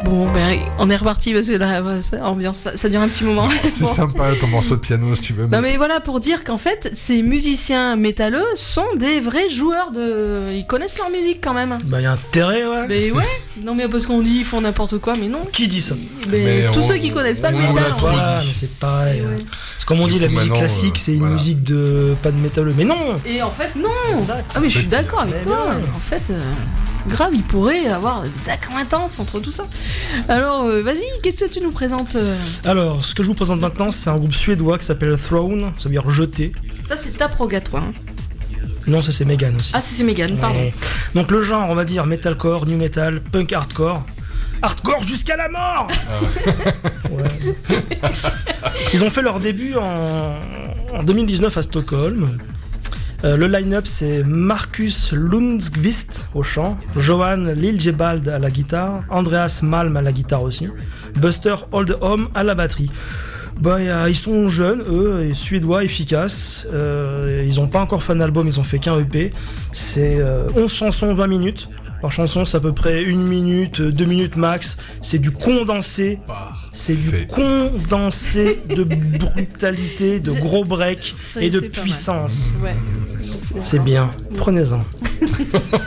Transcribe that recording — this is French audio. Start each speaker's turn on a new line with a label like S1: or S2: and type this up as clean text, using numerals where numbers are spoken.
S1: Bon, ben, on est reparti parce que là, ambiance, ça dure un petit moment.
S2: C'est
S1: Bon.
S2: sympa ton morceau de piano si tu veux.
S1: Non mais voilà, pour dire qu'en fait, ces musiciens métalleux sont des vrais joueurs de... Ils connaissent leur musique quand même.
S3: Bah, y a intérêt, ouais.
S1: Mais ouais, non mais parce qu'on dit ils font n'importe quoi, mais non.
S3: Qui dit ça?
S1: Mais tous
S2: on-
S1: ceux qui connaissent pas le
S2: on l'a
S1: métal.
S2: trop
S1: en fait.
S3: Voilà,
S2: dit.
S3: mais c'est pareil.
S1: Ouais.
S3: C'est comme on dit,
S2: Du
S3: la
S2: coup,
S3: musique
S2: maintenant,
S3: classique, c'est une
S2: voilà.
S3: musique de pas de métalleux. Mais non!
S1: Et en fait, non.
S3: Exact.
S1: Ah mais je suis
S2: En fait,
S1: d'accord avec
S3: mais
S1: toi.
S3: ouais.
S1: En fait, grave, il pourrait avoir des acquaintances entre tout ça. Alors, vas-y, qu'est-ce que tu nous présentes
S3: Alors, ce que je vous présente maintenant, c'est un groupe suédois qui s'appelle Throne, ça veut dire jeté.
S1: Ça, c'est ta progatoire. Hein.
S3: Non, ça c'est Megan aussi.
S1: Ah, c'est Mégane, pardon.
S3: Ouais. Donc le genre, on va dire metalcore, new metal, punk hardcore. Hardcore jusqu'à la mort. Ouais. Ils ont fait leur début en 2019 à Stockholm. Le line-up, c'est Marcus Lundqvist au chant, Johan Liljebald à la guitare, Andreas Malm à la guitare aussi, Buster Oldholm à la batterie. Ils sont jeunes, eux, et suédois, efficaces. Ils ont pas encore fait un album, ils ont fait qu'un EP. C'est 11 chansons, 20 minutes. Par chanson, c'est à peu près 1 minute, 2 minutes max. C'est du condensé. C'est du condensé de brutalité, de gros breaks et de
S1: C'est pas mal.
S3: puissance.
S1: Ouais.
S3: C'est bien. Prenez-en.